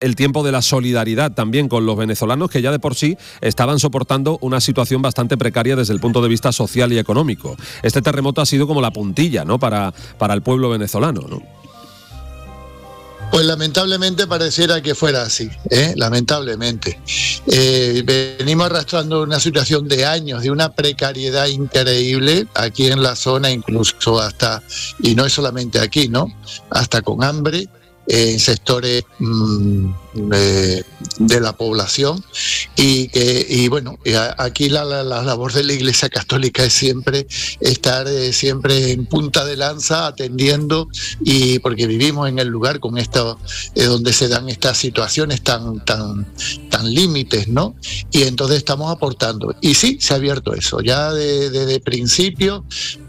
el tiempo de la solidaridad también con los venezolanos, que ya de por sí estaban soportando una situación bastante precaria desde el punto de vista social y económico. Este terremoto ha sido como la puntilla, ¿no?, para el pueblo venezolano, ¿no? Pues lamentablemente pareciera que fuera así, lamentablemente. Venimos arrastrando una situación de años, de una precariedad increíble aquí en la zona, incluso hasta, y no es solamente aquí, ¿no?, hasta con hambre en sectores de la población, y bueno, aquí la labor de la Iglesia Católica es siempre estar siempre en punta de lanza atendiendo, y porque vivimos en el lugar con esto donde se dan estas situaciones tan límites, ¿no? Y entonces estamos aportando, y sí, se ha abierto eso ya desde principio.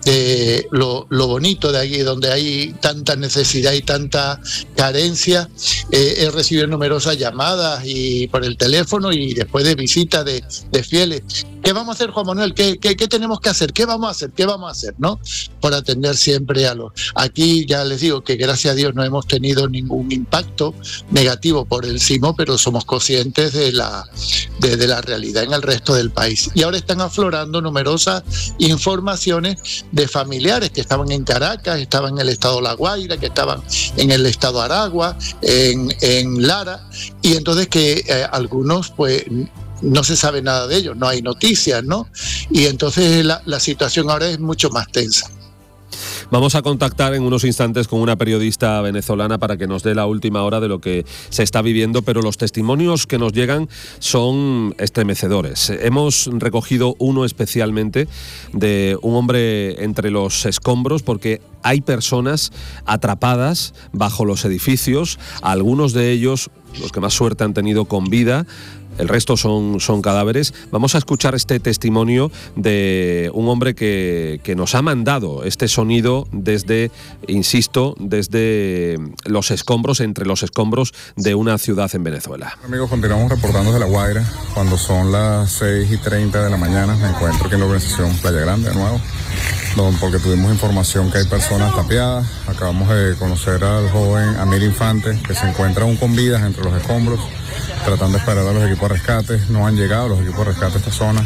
Lo bonito de allí, donde hay tanta necesidad y tanta carencia, he recibido numerosas llamadas y por el teléfono, y después de visitas de fieles. ¿Qué vamos a hacer, Juan Manuel? ¿Qué tenemos que hacer? ¿Qué vamos a hacer? ¿Qué vamos a hacer? ¿No? Por atender siempre a los... Aquí ya les digo que gracias a Dios no hemos tenido ningún impacto negativo por el sismo, pero somos conscientes de la realidad en el resto del país. Y ahora están aflorando numerosas informaciones de familiares que estaban en Caracas, estaban en el estado La Guaira, que estaban en el estado Aragua, en Lara, y entonces que algunos pues no se sabe nada de ellos, no hay noticias, ¿no? Y entonces la situación ahora es mucho más tensa. Vamos a contactar en unos instantes con una periodista venezolana para que nos dé la última hora de lo que se está viviendo, pero los testimonios que nos llegan son estremecedores. Hemos recogido uno especialmente de un hombre entre los escombros, porque hay personas atrapadas bajo los edificios, algunos de ellos, los que más suerte han tenido, con vida. El resto son cadáveres. Vamos a escuchar este testimonio de un hombre que nos ha mandado este sonido desde, insisto, desde los escombros, entre los escombros de una ciudad en Venezuela. Amigos, continuamos reportando desde La Guaira. Cuando son las 6:30 de la mañana, me encuentro aquí en la organización Playa Grande de nuevo, porque tuvimos información que hay personas tapiadas. Acabamos de conocer al joven Amir Infante, que se encuentra aún con vidas entre los escombros, tratando de esperar a los equipos de rescate. No han llegado los equipos de rescate a esta zona.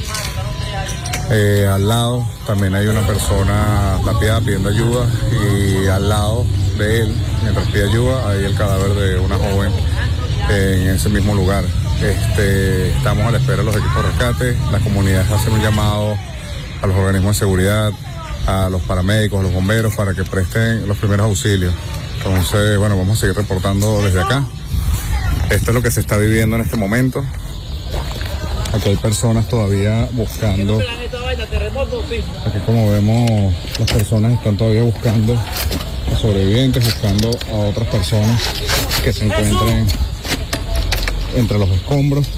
Al lado también hay una persona tapiada pidiendo ayuda, y al lado de él, mientras pide ayuda, hay el cadáver de una joven en ese mismo lugar. Estamos a la espera de los equipos de rescate. La comunidad hace un llamado a los organismos de seguridad, a los paramédicos, a los bomberos, para que presten los primeros auxilios. Entonces, bueno, vamos a seguir reportando desde acá. Esto es lo que se está viviendo en este momento. Aquí hay personas todavía buscando. Aquí, como vemos, las personas están todavía buscando a sobrevivientes, buscando a otras personas que se encuentren entre los escombros.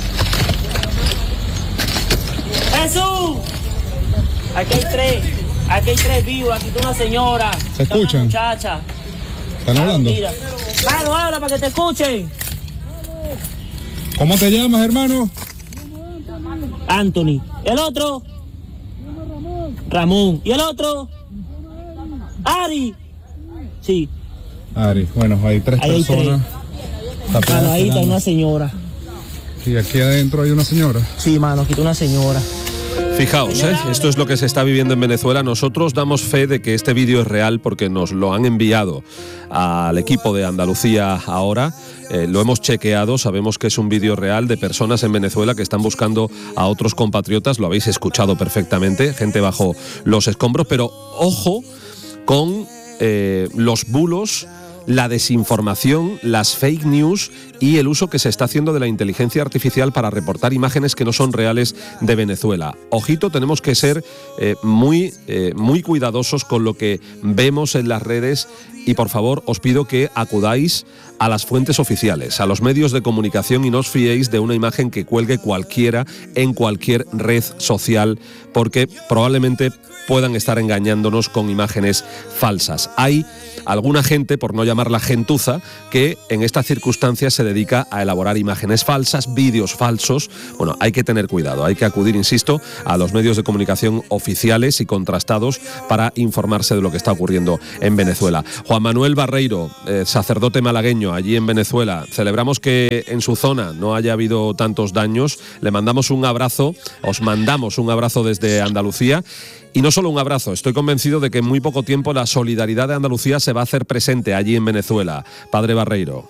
¡Jesús! Aquí hay tres vivos, aquí está una señora. ¿Se escuchan? Una muchacha. ¿Están hablando? Bueno, habla para que te escuchen. ¿Cómo te llamas, hermano? Anthony. ¿El otro? Ramón. ¿Y el otro? Ari. Sí. Ari. Bueno, hay tres personas. Mano, ahí está una señora. ¿Y aquí adentro hay una señora? Sí, mano, aquí está una señora. Fijaos, esto es lo que se está viviendo en Venezuela. Nosotros damos fe de que este vídeo es real porque nos lo han enviado al equipo de Andalucía Ahora. Lo hemos chequeado, sabemos que es un vídeo real de personas en Venezuela que están buscando a otros compatriotas. Lo habéis escuchado perfectamente, gente bajo los escombros, pero ojo con los bulos, la desinformación, las fake news y el uso que se está haciendo de la inteligencia artificial para reportar imágenes que no son reales de Venezuela. Ojito, tenemos que ser muy cuidadosos con lo que vemos en las redes, y por favor os pido que acudáis a las fuentes oficiales, a los medios de comunicación, y no os fiéis de una imagen que cuelgue cualquiera en cualquier red social, porque probablemente puedan estar engañándonos con imágenes falsas. Hay alguna gente, por no llamarla gentuza, que en estas circunstancias se dedica a elaborar imágenes falsas, vídeos falsos. Bueno, hay que tener cuidado, hay que acudir, insisto, a los medios de comunicación oficiales y contrastados para informarse de lo que está ocurriendo en Venezuela. Juan Manuel Barreiro, sacerdote malagueño allí en Venezuela, celebramos que en su zona no haya habido tantos daños. Le mandamos un abrazo, os mandamos un abrazo desde Andalucía. Y no solo un abrazo, estoy convencido de que en muy poco tiempo la solidaridad de Andalucía se va a hacer presente allí en Venezuela. Padre Barreiro.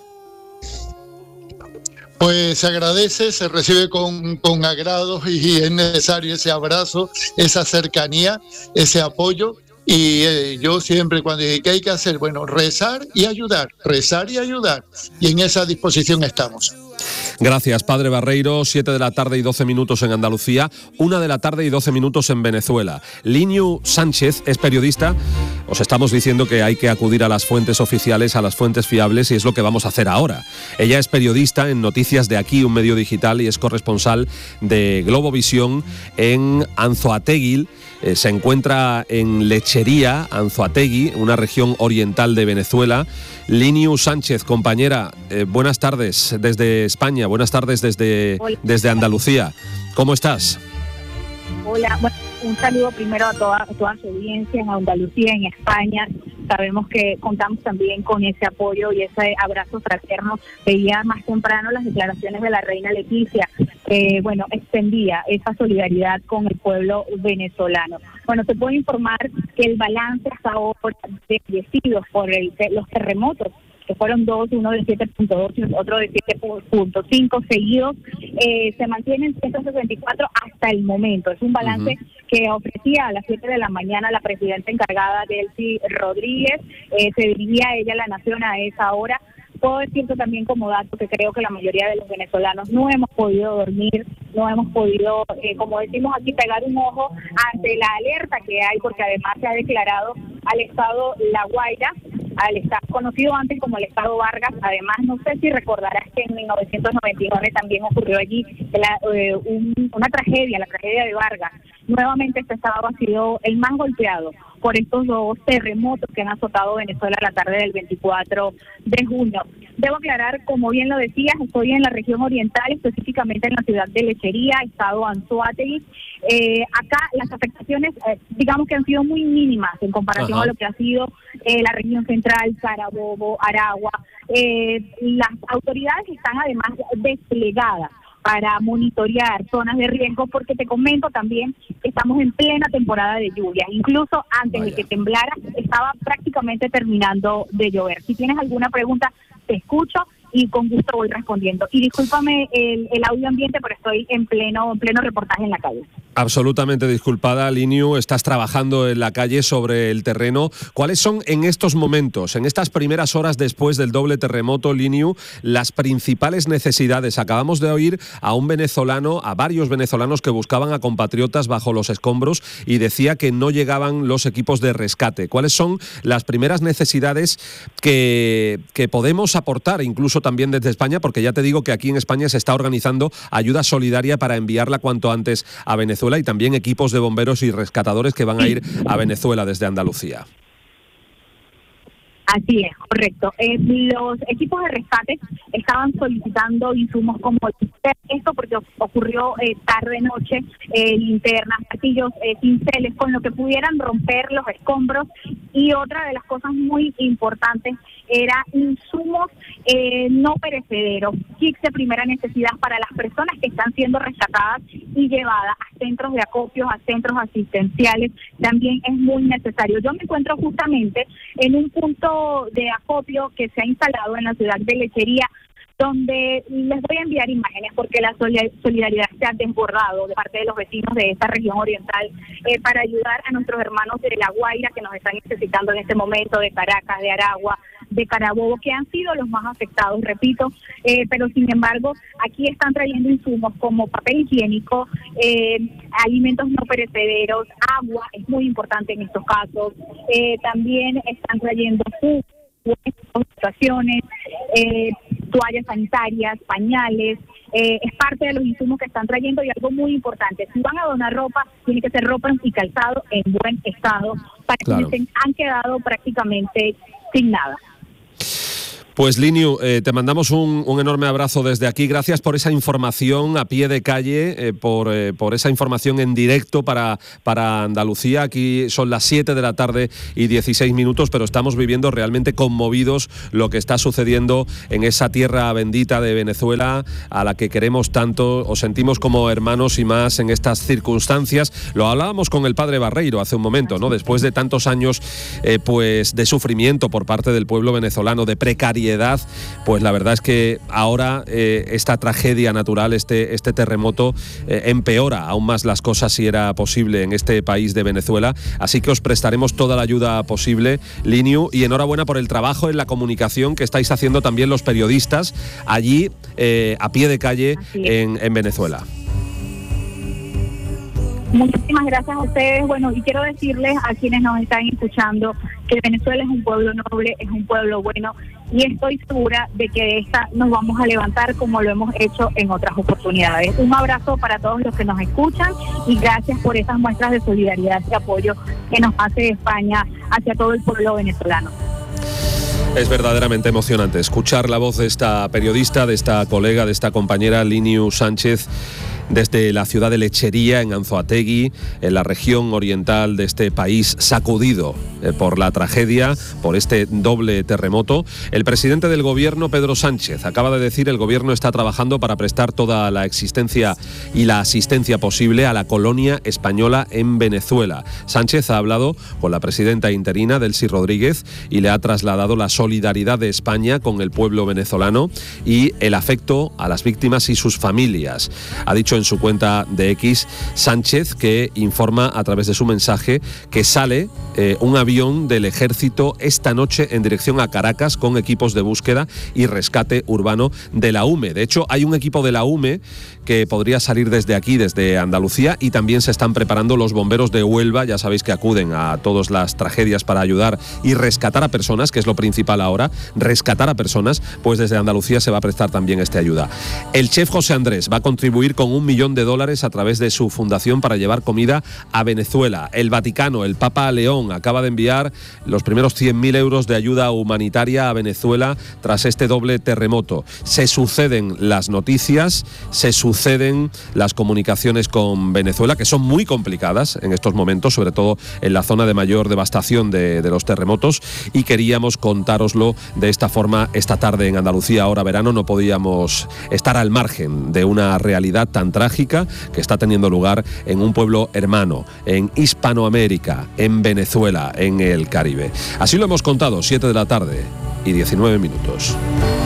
Pues se agradece, se recibe con agrado y es necesario ese abrazo, esa cercanía, ese apoyo. Y yo siempre cuando dije, ¿qué hay que hacer? Bueno, rezar y ayudar. Y en esa disposición estamos. Gracias, Padre Barreiro. 7 de la tarde y 12 minutos en Andalucía, 1 de la tarde y 12 minutos en Venezuela. Liniu Sánchez es periodista. Os estamos diciendo que hay que acudir a las fuentes oficiales, a las fuentes fiables, y es lo que vamos a hacer ahora. Ella es periodista en Noticias de Aquí, un medio digital, y es corresponsal de Globovisión en Anzoátegui. Se encuentra en Lechería, Anzoátegui, una región oriental de Venezuela. Liniu Sánchez, compañera, buenas tardes desde España, buenas tardes desde Andalucía. ¿Cómo estás? Hola, bueno, un saludo primero a toda su audiencia en Andalucía, en España. Sabemos que contamos también con ese apoyo y ese abrazo fraterno. Veía más temprano las declaraciones de la reina Leticia, que, extendía esa solidaridad con el pueblo venezolano. Bueno, te puedo informar que el balance hasta ahora de fallecidos por los terremotos, que fueron dos, uno de 7.8 y otro de 7.5 seguidos, se mantienen 164 hasta el momento. Es un balance que ofrecía a las 7 de la mañana la presidenta encargada, Delcy Rodríguez. Se dirigía ella a la nación a esa hora. Puedo decirte también como dato que creo que la mayoría de los venezolanos no hemos podido dormir, no hemos podido, como decimos aquí, pegar un ojo ante la alerta que hay, porque además se ha declarado al estado La Guaira, al estado conocido antes como el estado Vargas. Además, no sé si recordarás que en 1999 también ocurrió allí una tragedia, la tragedia de Vargas. Nuevamente este estado ha sido el más golpeado por estos dos terremotos que han azotado Venezuela la tarde del 24 de junio. Debo aclarar, como bien lo decías, estoy en la región oriental, específicamente en la ciudad de Lechería, estado Anzoátegui. Acá las afectaciones, digamos que han sido muy mínimas en comparación a lo que ha sido la región central, Carabobo, Aragua. Las autoridades están además desplegadas para monitorear zonas de riesgo, porque te comento también que estamos en plena temporada de lluvias. Incluso antes de que temblara, estaba prácticamente terminando de llover. Si tienes alguna pregunta, te escucho y con gusto voy respondiendo. Y discúlpame el audio ambiente, pero estoy en pleno reportaje en la calle. Absolutamente disculpada, Liniu. Estás trabajando en la calle sobre el terreno. ¿Cuáles son en estos momentos, en estas primeras horas después del doble terremoto, Liniu, las principales necesidades? Acabamos de oír a varios venezolanos que buscaban a compatriotas bajo los escombros y decía que no llegaban los equipos de rescate. ¿Cuáles son las primeras necesidades que podemos aportar, incluso también desde España? Porque ya te digo que aquí en España se está organizando ayuda solidaria para enviarla cuanto antes a Venezuela, y también equipos de bomberos y rescatadores que van a ir a Venezuela desde Andalucía. Así es, correcto. Los equipos de rescate estaban solicitando insumos como esto, porque ocurrió tarde-noche, linternas, martillos, pinceles, con lo que pudieran romper los escombros. Y otra de las cosas muy importantes era insumos no perecederos, kits de primera necesidad para las personas que están siendo rescatadas y llevadas a centros de acopios, a centros asistenciales. También es muy necesario. Yo me encuentro justamente en un punto de acopio que se ha instalado en la ciudad de Lechería, donde les voy a enviar imágenes porque la solidaridad se ha desbordado de parte de los vecinos de esta región oriental para ayudar a nuestros hermanos de La Guaira, que nos están necesitando en este momento, de Caracas, de Aragua, de Carabobo, que han sido los más afectados, repito, pero sin embargo aquí están trayendo insumos como papel higiénico, alimentos no perecederos, agua, es muy importante en estos casos, también están trayendo situaciones, toallas sanitarias, pañales, es parte de los insumos que están trayendo. Y algo muy importante, si van a donar ropa, tiene que ser ropa y calzado en buen estado, para quienes han quedado prácticamente sin nada. Pues Liniu, te mandamos un enorme abrazo desde aquí. Gracias por esa información a pie de calle, por esa información en directo para Andalucía. Aquí son las 7 de la tarde y 16 minutos, pero estamos viviendo realmente conmovidos lo que está sucediendo en esa tierra bendita de Venezuela, a la que queremos tanto, os sentimos como hermanos y más en estas circunstancias. Lo hablábamos con el padre Barreiro hace un momento, ¿no? Después de tantos años pues de sufrimiento por parte del pueblo venezolano, de precariedad, pues la verdad es que ahora esta tragedia natural, este terremoto, empeora aún más las cosas, si era posible, en este país de Venezuela. Así que os prestaremos toda la ayuda posible, Liniu, y enhorabuena por el trabajo en la comunicación que estáis haciendo también los periodistas allí a pie de calle en Venezuela. Muchísimas gracias a ustedes. Bueno, y quiero decirles a quienes nos están escuchando que Venezuela es un pueblo noble, es un pueblo bueno, y estoy segura de que de esta nos vamos a levantar como lo hemos hecho en otras oportunidades. Un abrazo para todos los que nos escuchan y gracias por esas muestras de solidaridad y apoyo que nos hace España hacia todo el pueblo venezolano. Es verdaderamente emocionante escuchar la voz de esta periodista, de esta colega, de esta compañera Liniu Sánchez, desde la ciudad de Lechería, en Anzoátegui, en la región oriental de este país sacudido por la tragedia, por este doble terremoto. El presidente del gobierno, Pedro Sánchez, acaba de decir: el gobierno está trabajando para prestar toda la existencia y la asistencia posible a la colonia española en Venezuela. Sánchez ha hablado con la presidenta interina, Delcy Rodríguez, y le ha trasladado la solidaridad de España con el pueblo venezolano y el afecto a las víctimas y sus familias. Ha dicho en su cuenta de X Sánchez, que informa a través de su mensaje que sale un avión del ejército esta noche en dirección a Caracas con equipos de búsqueda y rescate urbano de la UME. De hecho, hay un equipo de la UME que podría salir desde aquí, desde Andalucía, y también se están preparando los bomberos de Huelva. Ya sabéis que acuden a todas las tragedias para ayudar y rescatar a personas, que es lo principal ahora, rescatar a personas, pues desde Andalucía se va a prestar también esta ayuda. El chef José Andrés va a contribuir con $1 millón a través de su fundación para llevar comida a Venezuela. El Vaticano, el Papa León, acaba de enviar los primeros 100.000 euros de ayuda humanitaria a Venezuela tras este doble terremoto. Se suceden las noticias, se suceden las comunicaciones con Venezuela, que son muy complicadas en estos momentos, sobre todo en la zona de mayor devastación de los terremotos, y queríamos contároslo de esta forma esta tarde en Andalucía Ahora Verano. No podíamos estar al margen de una realidad tan trágica que está teniendo lugar en un pueblo hermano, en Hispanoamérica, en Venezuela, en el Caribe. Así lo hemos contado, 7 de la tarde y 19 minutos.